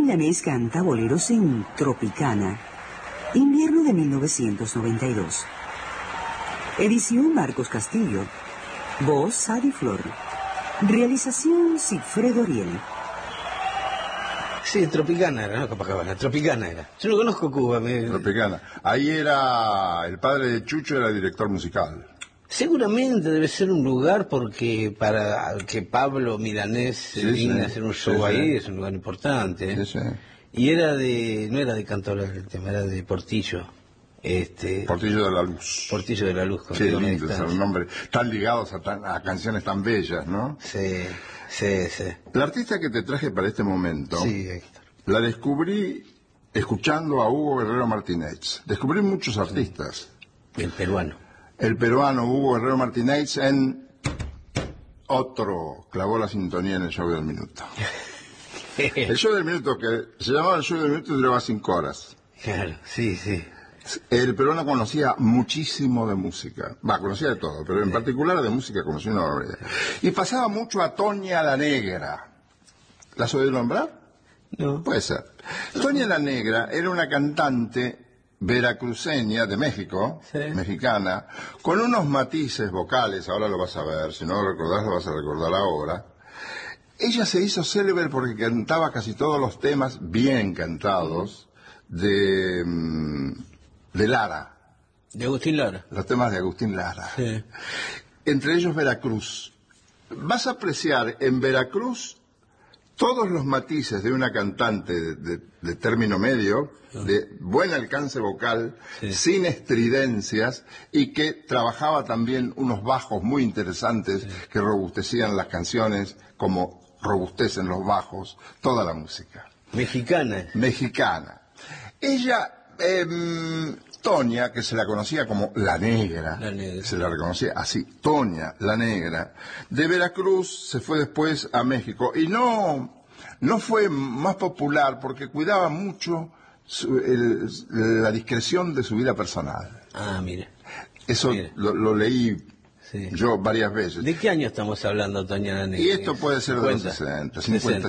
milanés canta boleros en Tropicana, invierno de 1992. Edición Marcos Castillo. Voz Sadi Flor. Realización Sigfredo Oriel. Sí, Tropicana era, no Copacabana, Tropicana era. Yo no conozco Cuba. Tropicana. Ahí era, el padre de Chucho era director musical. Seguramente debe ser un lugar porque para que Pablo Milanés se digne a hacer un show ahí es un lugar importante. Sí. Y no era de Cantoral el tema, era de Portillo. Portillo de la Luz. Portillo de la Luz. Qué lindo es el nombre. Están ligados a canciones tan bellas, ¿no? Sí. La artista que te traje para este momento, sí, Héctor, la descubrí escuchando a Hugo Guerrero Martínez. Descubrí muchos artistas. El peruano. El peruano Hugo Guerrero Martínez en otro clavó la sintonía en el show del minuto. El show del minuto, que se llamaba el show del minuto, duraba 5 horas. Claro, sí. El peruano conocía muchísimo de música. Conocía de todo, pero en particular de música conocía una barbaridad. Y pasaba mucho a Toña la Negra. ¿La has oído nombrar? No. Puede ser. Toña la Negra era una cantante veracruceña de México, mexicana, con unos matices vocales, ahora lo vas a ver, si no lo recordás lo vas a recordar ahora. Ella se hizo célebre porque cantaba casi todos los temas bien cantados de Lara. De Agustín Lara. Los temas de Agustín Lara. Sí. Entre ellos Veracruz. Vas a apreciar en Veracruz todos los matices de una cantante de término medio, de buen alcance vocal, sin estridencias, y que trabajaba también unos bajos muy interesantes que robustecían las canciones como robustecen los bajos toda la música. Mexicana. Ella, Toña, que se la conocía como La Negra, se la reconocía así, Toña, La Negra, de Veracruz se fue después a México y no fue más popular porque cuidaba mucho la discreción de su vida personal. Ah, mire. Eso lo leí yo varias veces. ¿De qué año estamos hablando, Toña La Negra? Y esto puede ser de los 60, 50,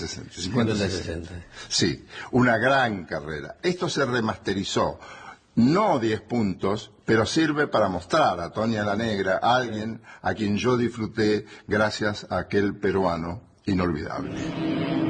60. Sí, una gran carrera. Esto se remasterizó. No 10 puntos, pero sirve para mostrar a Toña la Negra, a alguien a quien yo disfruté gracias a aquel peruano inolvidable.